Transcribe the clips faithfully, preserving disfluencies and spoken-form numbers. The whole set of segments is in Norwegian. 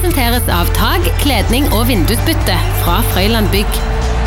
presenteres av tag, kledning og vindusbytte fra Frøyland Bygg.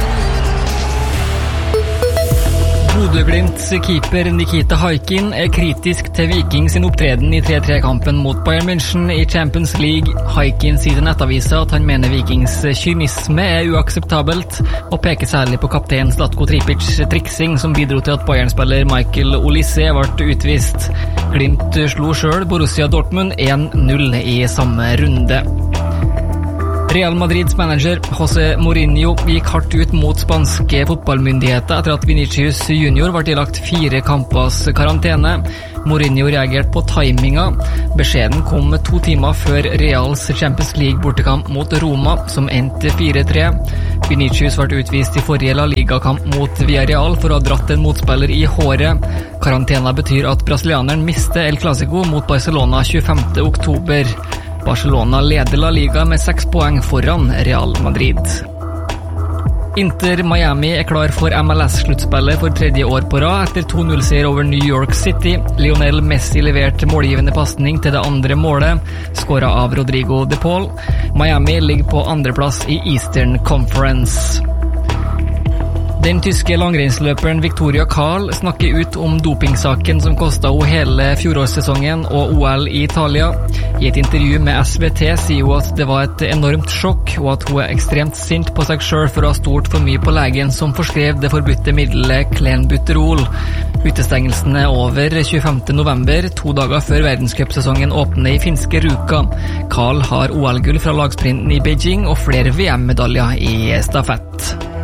Bodø-Glimts keeper Nikita Haikin er kritisk til Viking sin opptreden i tre tre-kampen mot Bayern München i Champions League. Haikin sier til Nettavisa at han mener Vikings kynisme er uakseptabelt, og peker særlig på kaptein Zlatko Tripic triksing som bidro til at Bayern-spiller Michael Olise ble utvist. Glimt slo selv Borussia Dortmund en null i samme runde. Real Madrids manager José Mourinho gikk hardt ut mot spanske fotballmyndigheter etter at Vinicius Junior ble ilagt fire kampers karantene. Mourinho reagerte på timinga. Beskjeden kom to timer før Reals Champions League bortekamp mot Roma, som endte fire tre. Vinicius ble utvist i forrige La Liga-kamp mot Villarreal for å ha dratt en motspiller i håret. Karantena betyr at brasilianeren mister El Clasico mot Barcelona tjuefemte oktober. Barcelona leder La Liga med seks poeng foran Real Madrid. Inter Miami er klar for M L S-sluttspillet for tredje år på rad etter to null-seier over New York City. Lionel Messi leverte målgivende passning til det andre målet, skåret av Rodrigo de Paul. Miami ligger på andreplass i Eastern Conference. Den tyske langrennsløperen Victoria Karl snakker ut om dopingsaken som kostet henne hele fjorårssesongen og O L i Italia. I et intervju med S V T sier hun at det var et enormt sjokk, og at hun er ekstremt sint på seg selv for å ha stolt for mye på legen som forskrev det forbudte middelet Clenbuterol. Utestengelsen er over tjuefemte november, to dager før verdenscupsesongen åpner i finske Ruka. Karl har O L-gull fra lagsprinten i Beijing og flere V M-medaljer i stafett.